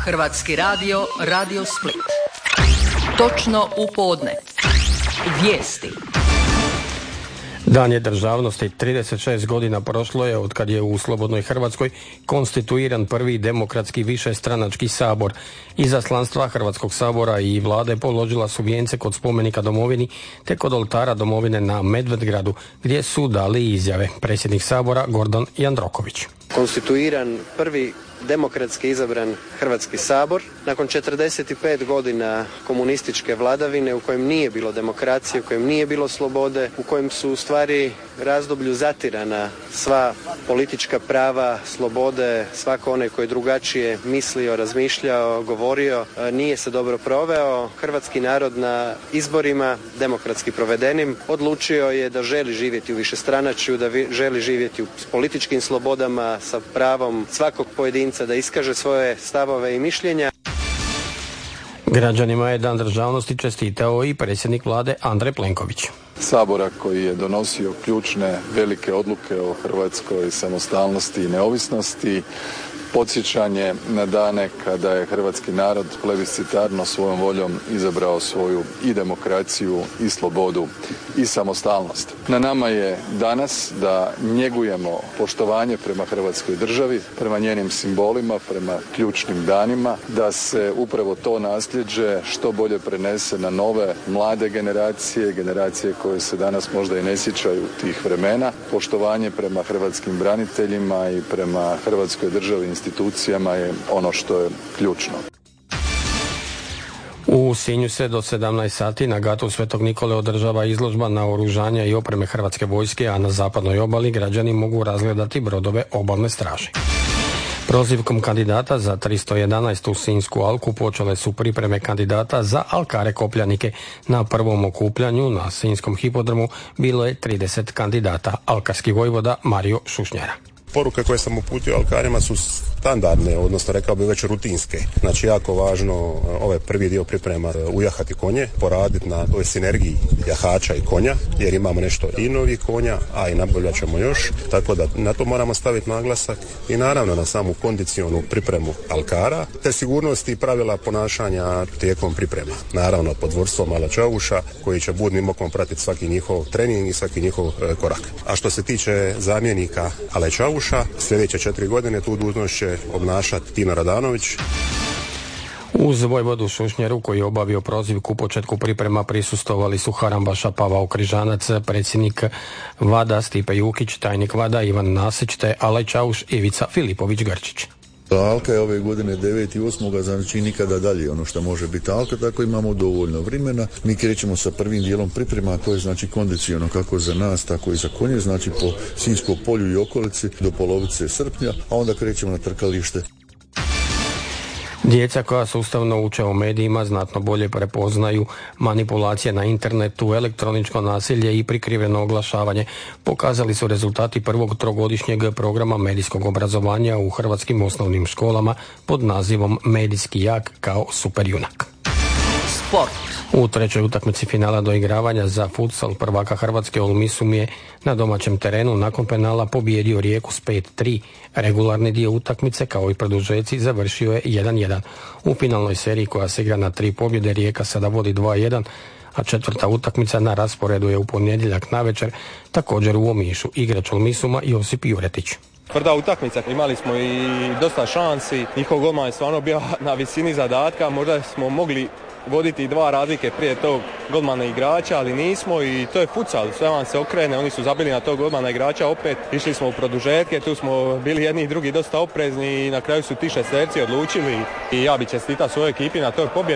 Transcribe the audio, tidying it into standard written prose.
Hrvatski radio, Radio Split. Točno u podne. Vijesti. Dan je državnosti. 36 godina prošlo je od kad je u slobodnoj Hrvatskoj konstituiran prvi demokratski višestranački sabor. Izaslanstva Hrvatskog sabora i vlade položila su vijence kod spomenika domovini te kod oltara domovine na Medvedgradu gdje su dali izjave. Predsjednik sabora Gordan Jandroković. Konstituiran prvi demokratski izabran Hrvatski sabor nakon 45 godina komunističke vladavine u kojem nije bilo demokracije, u kojem nije bilo slobode, u kojem su u stvari razdoblju zatirana sva politička prava, slobode, svako onaj koji je drugačije mislio, razmišljao, govorio, nije se dobro proveo. Hrvatski narod na izborima, demokratski provedenim, odlučio je da želi živjeti u višestranačju, da želi živjeti s političkim slobodama, sa pravom svakog pojedinca da iskaže svoje stavove i mišljenja. Građanima je Dan državnosti čestitao i predsjednik vlade Andrej Plenković. Sabora koji je donosio ključne velike odluke o hrvatskoj samostalnosti i neovisnosti, podsjećanje na dane kada je hrvatski narod plebiscitarno svojom voljom izabrao svoju i demokraciju i slobodu i samostalnost. Na nama je danas da njegujemo poštovanje prema Hrvatskoj državi, prema njenim simbolima, prema ključnim danima, da se upravo to nasljeđe što bolje prenese na nove mlade generacije, generacije koje se danas možda i ne sjećaju tih vremena. Poštovanje prema hrvatskim braniteljima i prema Hrvatskoj državi, institucijama je ono što je ključno. U Sinju se do 17 sati na gatu Svetog Nikole održava izložba naoružanja i opreme Hrvatske vojske, a na zapadnoj obali građani mogu razgledati brodove obalne straže. Prozivkom kandidata za 311. Sinjsku alku počele su pripreme kandidata za alkare kopljanike. Na prvom okupljanju na Sinjskom hipodromu bilo je 30 kandidata. Alkarski vojvoda Mario Šušnjara. Poruke koje sam uputio alkarima su standardne, odnosno rekao bih već rutinske. Znači jako važno ovaj prvi dio priprema ujahati konje, poraditi na toj sinergiji jahača i konja, jer imamo nešto i novih konja, a i nabavljat ćemo još, tako da na to moramo staviti naglasak i naravno na samu kondicionu pripremu alkara, te sigurnost i pravila ponašanja tijekom priprema. Naravno pod vodstvom Alačavuša koji će budnim okom pratiti svaki njihov trening i svaki njihov korak. A što se tiče zamjenika Alačavuša, sljedeće 4 godine tu dužnost će obnašati Tino Radanović. Uz vojvodu Šušnjeru koji je obavio prozivku u početku priprema prisustvovali su Harambaša Pavao Križanac, predsjednik VADA Stipe Jukić, tajnik VADA Ivan Nasić te Alajčauš Ivica Filipović-Grčić. Alka je ove godine 9.8. znači nikada dalje ono što može biti alka, tako imamo dovoljno vremena. Mi krećemo sa prvim dijelom priprema, to je znači kondiciono kako za nas, tako i za konje, znači po Sinjskom polju i okolici do polovice srpnja, a onda krećemo na trkalište. Djeca koja sustavno uče o medijima znatno bolje prepoznaju manipulacije na internetu, elektroničko nasilje i prikriveno oglašavanje. Pokazali su rezultati prvog trogodišnjeg programa medijskog obrazovanja u hrvatskim osnovnim školama pod nazivom Medijski jak kao superjunak. Sport. U trećoj utakmici finala doigravanja za futsal prvaka Hrvatske Olmisum je na domaćem terenu nakon penala pobijedio Rijeku s 5-3. Regularni dio utakmice kao i produžeci završio je 1-1. U finalnoj seriji koja se igra na 3 pobjede Rijeka sada vodi 2-1, a četvrta utakmica na rasporedu je u ponedjeljak navečer, također u Omišu. Igrač Olmisuma Josip Juretić. Tvrda utakmica, imali smo i dosta šansi, njihov golman je stvarno bio na visini zadatka, možda smo mogli voditi 2 razlike prije tog golmana igrača, ali nismo i to je futsal, sve vam se okrene, oni su zabili na tog golmana igrača opet, išli smo u produžetke, tu smo bili jedni i drugi dosta oprezni i na kraju su ti šesterci odlučili i ja bih čestitao svojoj ekipi na toj pobjedi.